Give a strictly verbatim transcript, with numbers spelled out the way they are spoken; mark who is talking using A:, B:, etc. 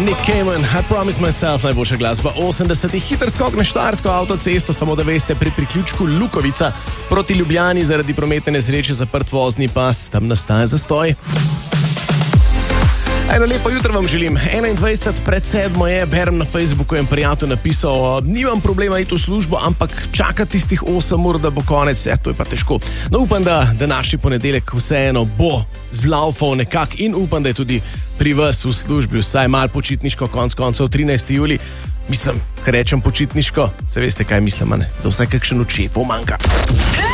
A: Nick Cayman, I Promise Myself, najboljša glasba osemdesetih, hiter skok na štajersko avtocesto, samo da veste, pri priključku Lukovica proti Ljubljani zaradi prometne nesreče zaprt vozni pas, tam nastaja zastoj. Eno lepo jutro vam želim. enaindvajset pred sedmo je, berem na Facebooku in prijatelj napisal, nimam problema iti v službo, ampak čaka tistih osem ur, da bo konec, ja, to je pa težko. No, upam, da današnji ponedeljek vseeno bo zlaufal nekak in upam, da je tudi pri vas v službi vsaj malo počitniško, konc koncev trinajsti julij. Mislim, kar rečem počitniško, se veste, kaj mislim, ne? Da vsaj kakšen od šefov manjka.